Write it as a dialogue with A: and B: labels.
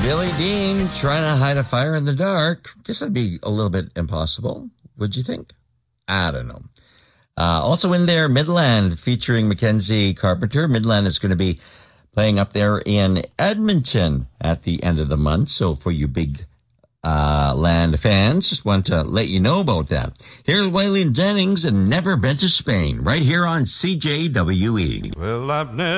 A: Billy Dean trying to hide a fire in the dark. Guess that'd be a little bit impossible, would you think? I don't know. Also in there, Midland featuring Mackenzie Carpenter. Midland is going to be playing up there in Edmonton at the end of the month. So for you big land fans, just want to let you know about that. Here's Waylon Jennings and Never Been to Spain right here on CJWE.
B: Well, I've never